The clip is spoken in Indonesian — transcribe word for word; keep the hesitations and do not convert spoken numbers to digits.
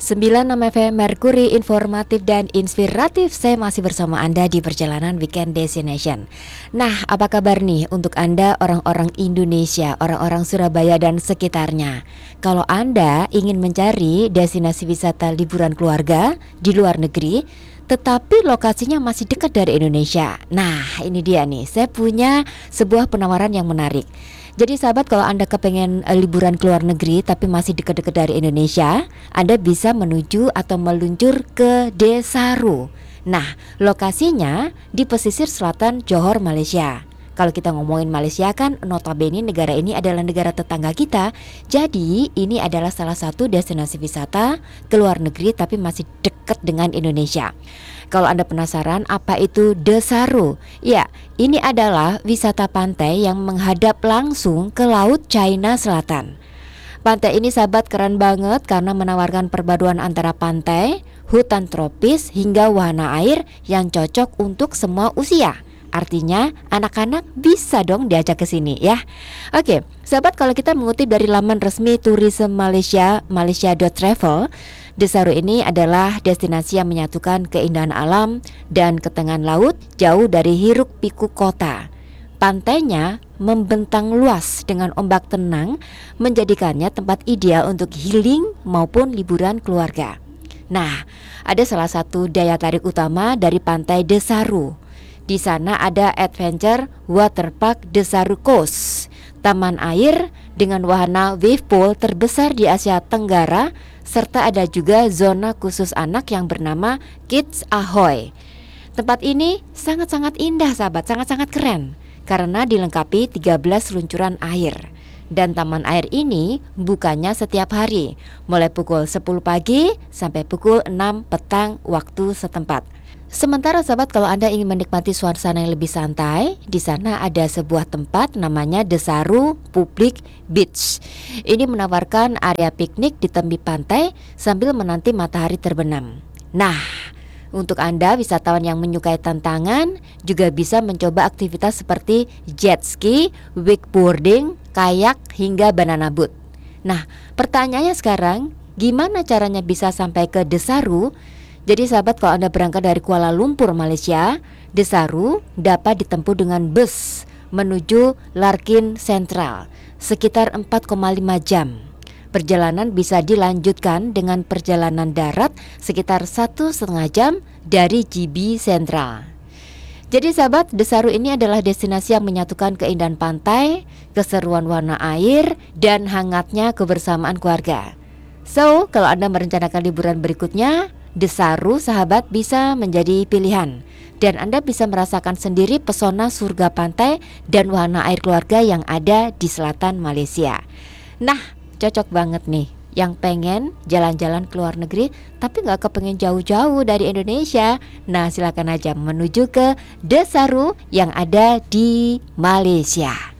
sembilan puluh enam F M Merkuri, informatif dan inspiratif. Saya masih bersama Anda di perjalanan Weekend Destination. Nah, apa kabar nih untuk Anda orang-orang Indonesia, orang-orang Surabaya dan sekitarnya? Kalau Anda ingin mencari destinasi wisata liburan keluarga di luar negeri, tetapi lokasinya masih dekat dari Indonesia. Nah, ini dia nih, saya punya sebuah penawaran yang menarik. Jadi sahabat, kalau Anda kepengen uh, liburan ke luar negeri tapi masih dekat-dekat dari Indonesia, Anda bisa menuju atau meluncur ke Desaru. Nah, lokasinya di pesisir selatan Johor, Malaysia. Kalau kita ngomongin Malaysia kan notabene negara ini adalah negara tetangga kita. Jadi ini adalah salah satu destinasi wisata ke luar negeri tapi masih dekat dengan Indonesia. Kalau Anda penasaran apa itu Desaru? Ya, ini adalah wisata pantai yang menghadap langsung ke laut China Selatan. Pantai ini sahabat keren banget karena menawarkan perpaduan antara pantai, hutan tropis hingga wahana air yang cocok untuk semua usia. Artinya anak-anak bisa dong diajak ke sini ya. Oke, sahabat, kalau kita mengutip dari laman resmi Tourism Malaysia, malaysia dot travel, Desaru ini adalah destinasi yang menyatukan keindahan alam dan ketenangan laut jauh dari hiruk pikuk kota. Pantainya membentang luas dengan ombak tenang, menjadikannya tempat ideal untuk healing maupun liburan keluarga. Nah, ada salah satu daya tarik utama dari pantai Desaru. Di sana ada Adventure Waterpark Desaru Coast, taman air dengan wahana wave pool terbesar di Asia Tenggara, serta ada juga zona khusus anak yang bernama Kids Ahoy. Tempat ini sangat-sangat indah sahabat, sangat-sangat keren karena dilengkapi tiga belas luncuran air. Dan taman air ini bukanya setiap hari, mulai pukul sepuluh pagi sampai pukul enam petang waktu setempat. Sementara sahabat, kalau Anda ingin menikmati suasana yang lebih santai, di sana ada sebuah tempat namanya Desaru Public Beach. Ini menawarkan area piknik di tepi pantai sambil menanti matahari terbenam. Nah, untuk Anda wisatawan yang menyukai tantangan, juga bisa mencoba aktivitas seperti jet ski, wakeboarding, kayak hingga banana boat. Nah, pertanyaannya sekarang, gimana caranya bisa sampai ke Desaru? Jadi sahabat, kalau Anda berangkat dari Kuala Lumpur, Malaysia, Desaru dapat ditempuh dengan bus menuju Larkin Central sekitar empat koma lima jam. Perjalanan bisa dilanjutkan dengan perjalanan darat sekitar satu setengah jam dari G B Central. Jadi sahabat, Desaru ini adalah destinasi yang menyatukan keindahan pantai, keseruan warna air, dan hangatnya kebersamaan keluarga. So, kalau Anda merencanakan liburan berikutnya, Desaru sahabat bisa menjadi pilihan. Dan Anda bisa merasakan sendiri pesona surga pantai dan wahana air keluarga yang ada di selatan Malaysia. Nah, cocok banget nih yang pengen jalan-jalan ke luar negeri tapi gak kepengen jauh-jauh dari Indonesia. Nah, silakan aja menuju ke Desaru yang ada di Malaysia.